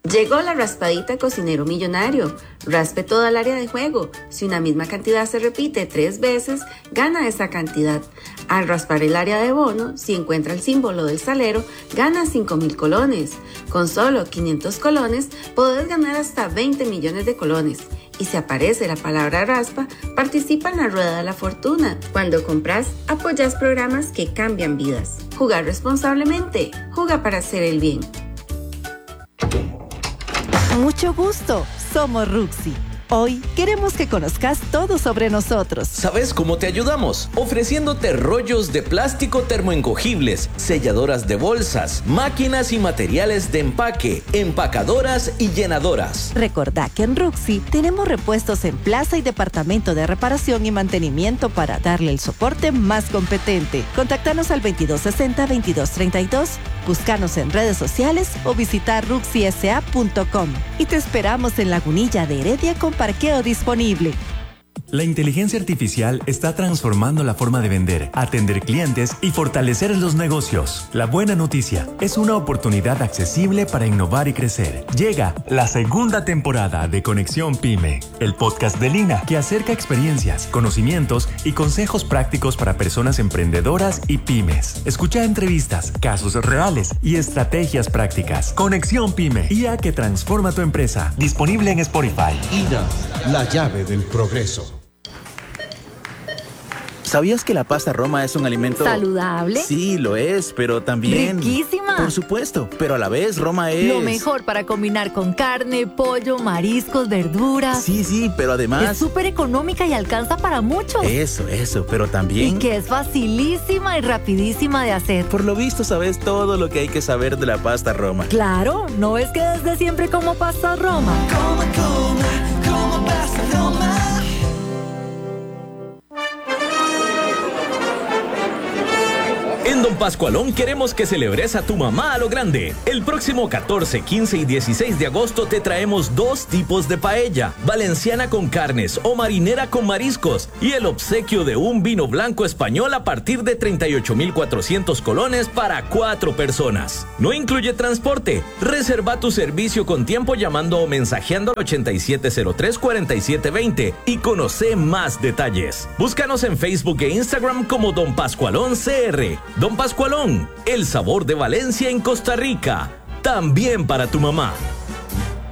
Llegó la raspadita Cocinero Millonario. Raspe toda el área de juego. Si una misma cantidad se repite 3 veces, gana esa cantidad. Al raspar el área de bono, si encuentra el símbolo del salero, gana 5,000 colones. Con solo 500 colones, podés ganar hasta 20 millones de colones. Y si aparece la palabra raspa, participa en la rueda de la fortuna. Cuando compras, apoyas programas que cambian vidas. Jugar responsablemente. Juega para hacer el bien. Mucho gusto, somos Ruxy. Hoy queremos que conozcas todo sobre nosotros. ¿Sabes cómo te ayudamos? Ofreciéndote rollos de plástico termoencogibles, selladoras de bolsas, máquinas y materiales de empaque, empacadoras y llenadoras. Recordá que en Ruxy tenemos repuestos en plaza y departamento de reparación y mantenimiento para darle el soporte más competente. Contáctanos al 2260-2232, búscanos en redes sociales o visitar ruxysa.com. Y te esperamos en Lagunilla de Heredia con parqueo disponible. La inteligencia artificial está transformando la forma de vender, atender clientes y fortalecer los negocios. La buena noticia es una oportunidad accesible para innovar y crecer. Llega la segunda temporada de Conexión Pyme, el podcast de Lina que acerca experiencias, conocimientos y consejos prácticos para personas emprendedoras y pymes. Escucha entrevistas, casos reales y estrategias prácticas. Conexión Pyme, IA que transforma tu empresa. Disponible en Spotify. INA, la llave del progreso. ¿Sabías que la pasta Roma es un alimento saludable? Sí, lo es, pero también... ¡Riquísima! Por supuesto, pero a la vez Roma es... lo mejor para combinar con carne, pollo, mariscos, verduras. Sí, pero además... es súper económica y alcanza para muchos. Eso, pero también... y que es facilísima y rapidísima de hacer. Por lo visto sabes todo lo que hay que saber de la pasta Roma. Claro, ¿no es que desde siempre como pasta Roma? Como pasta Roma. En Don Pascualón queremos que celebres a tu mamá a lo grande. El próximo 14, 15 y 16 de agosto te traemos 2 tipos de paella: valenciana con carnes o marinera con mariscos, y el obsequio de un vino blanco español a partir de 38,400 colones para 4 personas. No incluye transporte. Reserva tu servicio con tiempo llamando o mensajeando al 8703-4720 y conoce más detalles. Búscanos en Facebook e Instagram como Don Pascualón CR. Don Pascualón, el sabor de Valencia en Costa Rica, también para tu mamá.